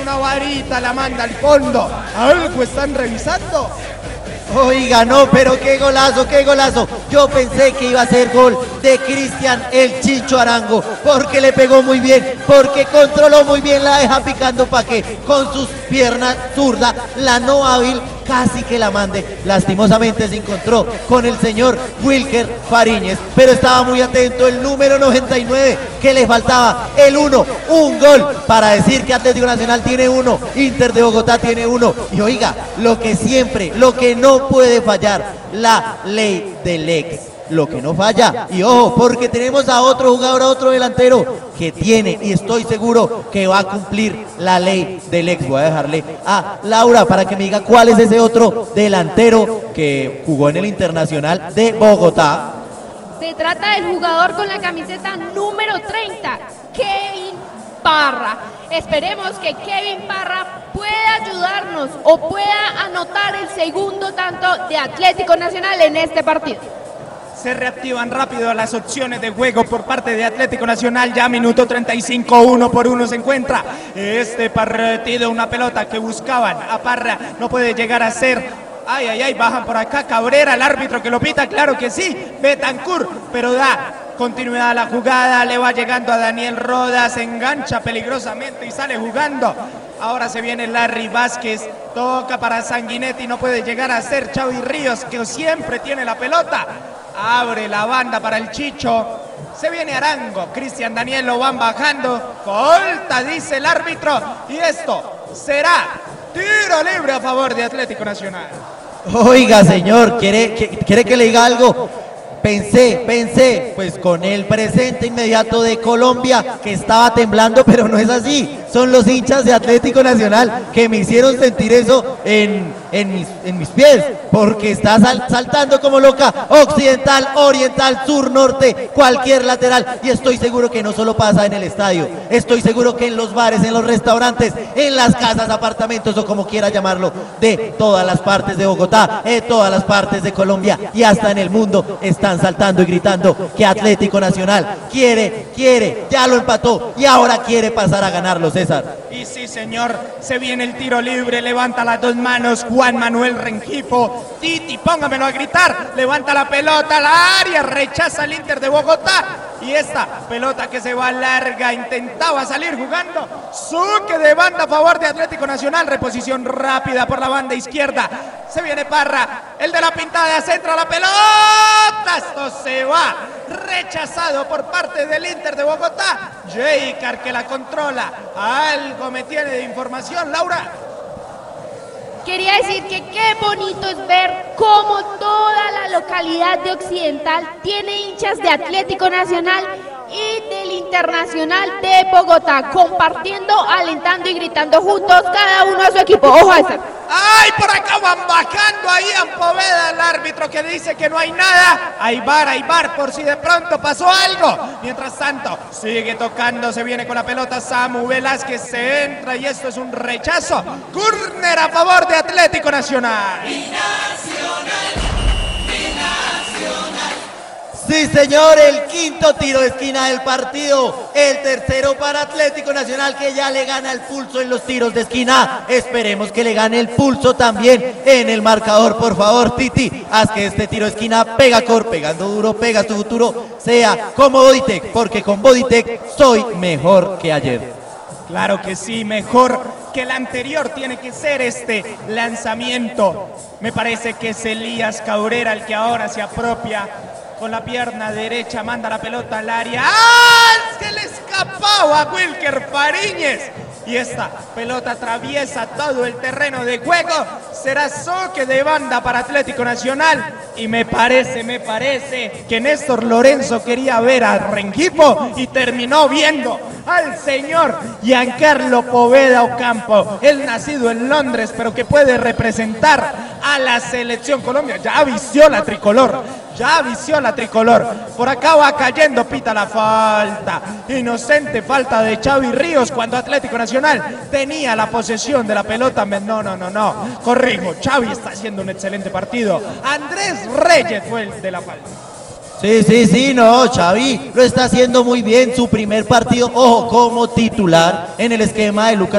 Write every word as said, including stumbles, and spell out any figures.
una varita, la manda al fondo. ¿Algo están revisando? Oiga, no, pero qué golazo, qué golazo. Yo pensé que iba a ser gol de Cristian el Chicho Arango, porque le pegó muy bien, porque controló muy bien, la deja picando para que con sus piernas zurda, la no hábil, casi que la mande. Lastimosamente se encontró con el señor Wilker Fariñez, pero estaba muy atento el número noventa y nueve, que le faltaba el uno, un gol para decir que Atlético Nacional tiene uno, Inter de Bogotá tiene uno. Y oiga, lo que siempre, lo que no puede fallar, la ley del ex, lo que no falla. Y ojo, porque tenemos a otro jugador, a otro delantero que tiene, y estoy seguro que va a cumplir la ley del ex. Voy a dejarle a Laura para que me diga cuál es ese otro delantero que jugó en el Internacional de Bogotá. Se trata del jugador con la camiseta número treinta, Kevin Parra. Esperemos que Kevin Parra pueda ayudarnos o pueda anotar el segundo tanto de Atlético Nacional en este partido. Se reactivan rápido las opciones de juego por parte de Atlético Nacional. Ya minuto treinta y cinco, uno por uno se encuentra este partido. Una pelota que buscaban a Parra, no puede llegar a ser. Ay, ay, ay, bajan por acá Cabrera, el árbitro que lo pita, claro que sí, Betancur, pero da continuidad a la jugada, le va llegando a Daniel Rodas, se engancha peligrosamente y sale jugando. Ahora se viene Larry Vázquez, toca para Sanguinetti, no puede llegar a ser Xavi Ríos, que siempre tiene la pelota. Abre la banda para el Chicho, se viene Arango, Cristian Daniel lo van bajando, falta dice el árbitro, y esto será tiro libre a favor de Atlético Nacional. Oiga, señor, ¿quiere que, ¿quiere que le diga algo? Pensé, pensé, pues con el presente inmediato de Colombia, que estaba temblando, pero no es así. Son los hinchas de Atlético Nacional que me hicieron sentir eso en, en, mis, en mis pies, porque está sal, saltando como loca, occidental, oriental, sur, norte, cualquier lateral, y estoy seguro que no solo pasa en el estadio, estoy seguro que en los bares, en los restaurantes, en las casas, apartamentos o como quiera llamarlo, de todas las partes de Bogotá, de todas las partes de Colombia y hasta en el mundo, están saltando y gritando que Atlético Nacional quiere, quiere, ya lo empató y ahora quiere pasar a ganarlo, César. Y sí, señor, se viene el tiro libre, levanta las dos manos Juan Manuel Rengifo. Titi, póngamelo a gritar, levanta la pelota a la área, rechaza el Inter de Bogotá. Y esta pelota que se va larga, intentaba salir jugando. Suque de banda a favor de Atlético Nacional, reposición rápida por la banda izquierda. Se viene Parra, el de la pintada, centra la pelota. Esto se va rechazado por parte del Inter de Bogotá. Jaycar que la controla. Algo me tiene de información, Laura. Quería decir que qué bonito es ver cómo toda la localidad de Occidental tiene hinchas de Atlético Nacional y del Internacional de Bogotá, compartiendo, alentando y gritando juntos, cada uno a su equipo. Ojo a esa. ¡Ay, por acá van bajando ahí a Poveda, el árbitro que dice que no hay nada! Hay bar, hay bar, por si de pronto pasó algo. Mientras tanto, sigue tocando, se viene con la pelota Samu Velázquez, se entra y esto es un rechazo. Córner a favor de Atlético Nacional. Sí, señor, el quinto tiro de esquina del partido, el tercero para Atlético Nacional, que ya le gana el pulso en los tiros de esquina. Esperemos que le gane el pulso también en el marcador, por favor, Titi, haz que este tiro de esquina pega cor, pegando duro, pega su futuro, sea como Bodytech, porque con Bodytech soy mejor que ayer. Claro que sí, mejor que el anterior tiene que ser este lanzamiento. Me parece que es Elías Cabrera el que ahora se apropia. Con la pierna derecha manda la pelota al área. ¡Ah! Se le escapaba a Wilker Fariñez. Y esta pelota atraviesa todo el terreno de juego. Será saque de banda para Atlético Nacional. Y me parece, me parece que Néstor Lorenzo quería ver a Rengifo y terminó viendo al señor Giancarlo Poveda Ocampo. Él nacido en Londres, pero que puede representar a la selección Colombia. Ya vistió la tricolor. Ya vició la tricolor. Por acá va cayendo, pita la falta. Inocente falta de Xavi Ríos cuando Atlético Nacional tenía la posesión de la pelota. No, no, no, no. Corrijo, Xavi está haciendo un excelente partido. Andrés Reyes fue el de la falta. Sí, sí, sí, no, Xavi lo está haciendo muy bien. Su primer partido, ojo, como titular en el esquema de Lucas